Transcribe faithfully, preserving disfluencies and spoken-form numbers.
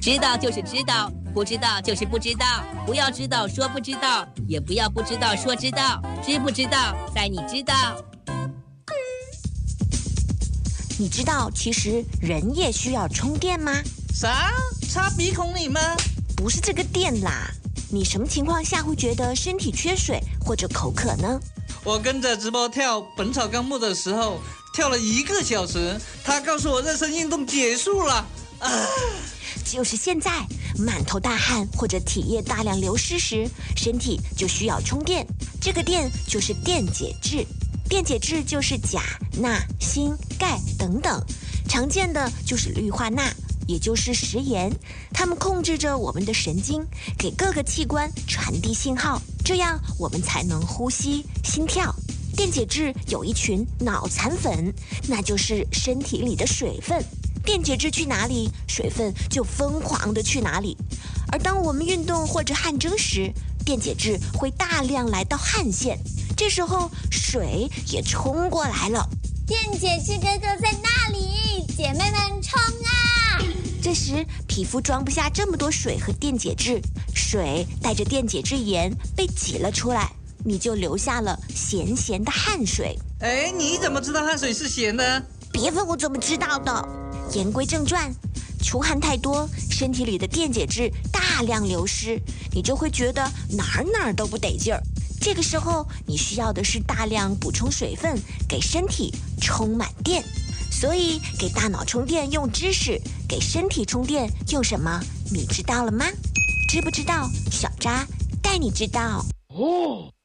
知道就是知道，不知道就是不知道。不要知道说不知道，也不要不知道说知道。知不知道，在你知道。 你知道其实人也需要充电吗？ 啥？插鼻孔里吗？ 不是这个电啦。你什么情况下会觉得身体缺水或者口渴呢？ 我跟着直播跳《本草纲目》的时候，跳了一个小时，他告诉我热身运动结束了。啊！ 就是现在，满头大汗或者体液大量流失时，身体就需要充电。这个电就是电解质。电解质就是钾、钠、锌、钙等等，常见的就是氯化钠，也就是食盐。它们控制着我们的神经，给各个器官传递信号，这样我们才能呼吸、心跳。电解质有一群脑残粉，那就是身体里的水分。电解质去哪里，水分就疯狂的去哪里。而当我们运动或者汗蒸时，电解质会大量来到汗腺，这时候水也冲过来了。 电解质哥哥在那里，姐妹们冲啊！ 这时皮肤装不下这么多水和电解质，水带着电解质盐被挤了出来，你就留下了咸咸的汗水。 哎，你怎么知道汗水是咸的？ 别问我怎么知道的。言归正传，出汗太多，身体里的电解质大量流失，你就会觉得哪儿哪儿都不得劲儿。这个时候你需要的是大量补充水分，给身体充满电。所以给大脑充电用知识，给身体充电用什么？你知道了吗？知不知道？小扎带你知道。哦。